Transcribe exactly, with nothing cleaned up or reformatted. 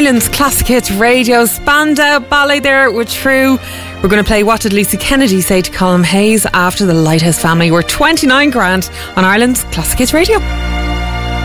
Ireland's Classic Hits Radio. Spandau Ballet there with True. We're going to play What Did Lisa Kennedy Say to Colin Hayes after the Lighthouse Family. We're twenty-nine grand on Ireland's Classic Hits Radio.